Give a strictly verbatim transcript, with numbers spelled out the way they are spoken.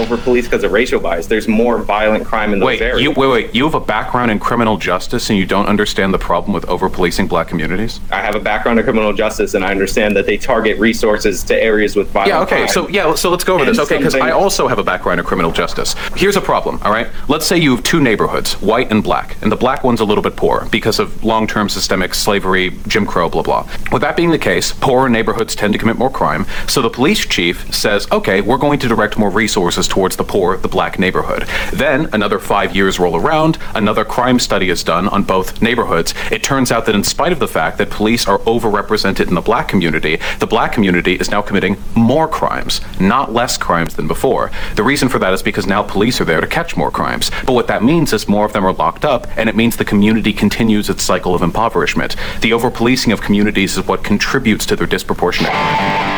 over-police because of racial bias. There's more violent crime in those wait, areas. You, wait, wait, you have a background in criminal justice and you don't understand the problem with over-policing black communities? I have a background in criminal justice, and I understand that they target resources to areas with violent Yeah, okay, crime. so yeah, so let's go over this, And okay, because I something- also have a background in criminal justice. Here's a problem, all right? Let's say you have two neighborhoods, white and black, and the black one's a little bit poor because of long-term systemic slavery, Jim Crow, blah, blah. With that being the case, poorer neighborhoods tend to commit more crime, so the police chief says, okay, we're going to direct more resources towards the poor, the black neighborhood. Then another five years roll around, another crime study is done on both neighborhoods. It turns out that in spite of the fact that police are overrepresented in the black community, the black community is now committing more crimes, not less crimes than before. The reason for that is because now police are there to catch more crimes. But what that means is more of them are locked up, and it means the community continues its cycle of impoverishment. The over-policing of communities is what contributes to their disproportionate crime.